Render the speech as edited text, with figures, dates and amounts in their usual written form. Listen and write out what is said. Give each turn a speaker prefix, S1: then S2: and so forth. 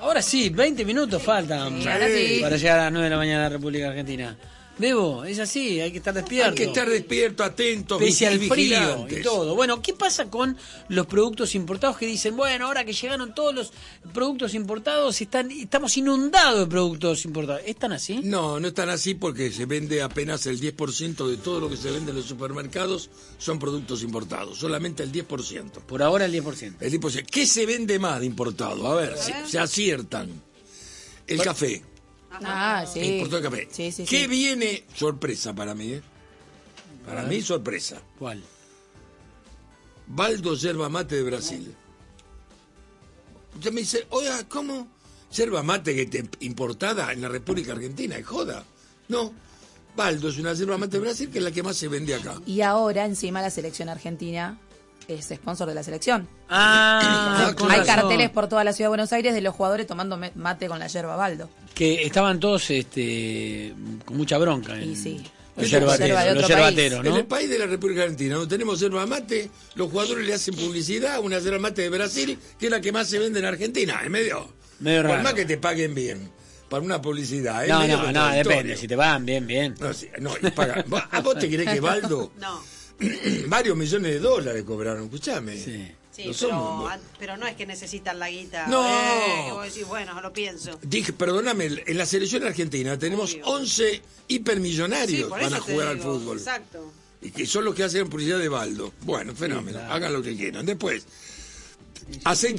S1: Ahora sí, 20 minutos faltan
S2: ahora sí.
S1: para llegar a las 9 de la mañana de la República Argentina. Bebo, es así, hay que estar despierto.
S3: Hay que estar despierto, atento,
S1: pese al frío
S3: vigilantes.
S1: y todo. Bueno, ¿qué pasa con los productos importados que dicen, bueno, ahora que llegaron todos los productos importados, estamos inundados de productos importados? ¿Están así?
S3: No, no están así porque se vende apenas el 10% de todo lo que se vende en los supermercados son productos importados, solamente el 10%.
S1: Por ahora el 10%.
S3: El 10%. ¿Qué se vende más de importado? A ver, se aciertan. El café.
S2: Sí.
S3: Importado el café.
S2: Sí,
S3: ¿Qué viene? Sorpresa para mí, Para mí, sorpresa.
S1: ¿Cuál?
S3: Baldo yerba mate de Brasil. Usted me dice, oiga, ¿cómo? Yerba mate importada en la República Argentina, ¿es joda? No. Baldo es una yerba mate de Brasil que es la que más se vende acá.
S2: Y ahora, encima, la selección argentina es sponsor de la selección.
S3: con
S2: Hay
S3: razón.
S2: carteles por toda la ciudad de Buenos Aires de los jugadores tomando mate con la yerba Baldo.
S1: Que estaban todos con mucha bronca.
S2: Y sí.
S1: Los
S2: Yerba de
S1: yerbateros,
S2: otro
S1: los yerbateros,
S3: En
S1: ¿no?
S3: el país de la República Argentina, donde tenemos yerba mate, los jugadores le hacen publicidad a una yerba mate de Brasil, que es la que más se vende en Argentina. Es medio
S1: raro.
S3: Por más que te paguen bien para una publicidad. Es
S1: No,
S3: medio
S1: no,
S3: contradictorio.
S1: depende. Si te van bien.
S3: No, y paga. ¿A vos te crees que Baldo?
S4: No.
S3: Varios millones de dólares cobraron, escuchame.
S1: Sí.
S4: Sí,
S3: No somos-
S4: pero no es que necesitan la guita.
S3: No.
S4: Que vos decís, bueno, lo pienso.
S3: Dije, perdóname, en la selección argentina tenemos
S4: Obvio.
S3: 11 hipermillonarios
S4: Sí, por
S3: van a
S4: eso te
S3: jugar al
S4: digo,
S3: fútbol.
S4: Exacto.
S3: Y que son los que hacen publicidad de Baldo. Bueno, fenómeno.
S1: Sí, claro.
S3: Hagan lo que quieran. Después, aceite